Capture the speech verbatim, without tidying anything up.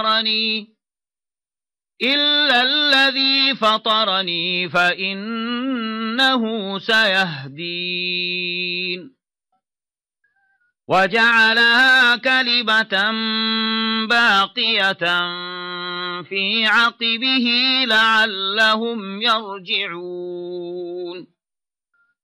إلا الذي فطرني فإنه سيهدين وجعلها كلمة باقية في عقبه لعلهم يرجعون